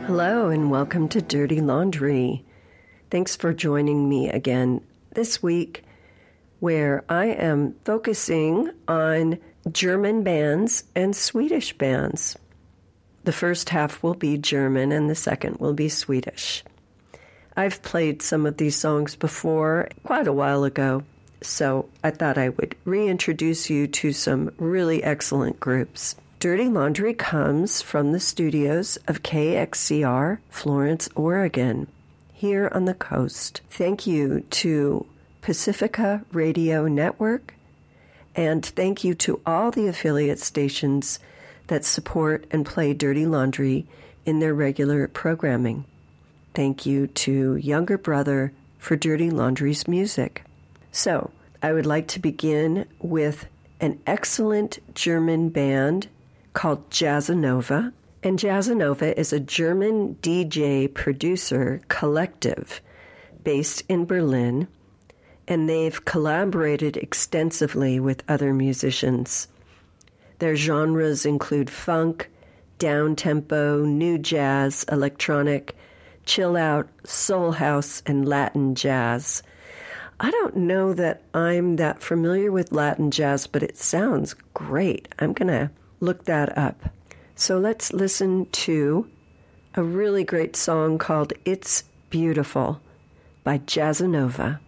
Hello and welcome to Dirty Laundry. Thanks for joining me again this week, where I am focusing on German bands and Swedish bands. The first half will be German and the second will be Swedish. I've played some of these songs before quite a while ago, so I thought I would reintroduce you to some really excellent groups. Dirty Laundry comes from the studios of KXCR, Florence, Oregon, here on the coast. Thank you to Pacifica Radio Network, and thank you to all the affiliate stations that support and play Dirty Laundry in their regular programming. Thank you to Younger Brother for Dirty Laundry's music. So, I would like to begin with an excellent German band called Jazzanova. And Jazzanova is a German DJ producer collective based in Berlin, and they've collaborated extensively with other musicians. Their genres include funk, down-tempo, new jazz, electronic, chill-out, soul house, and Latin jazz. I don't know that I'm that familiar with Latin jazz, but it sounds great. I'm going to look that up. So let's listen to a really great song called It's Beautiful by Jazzanova.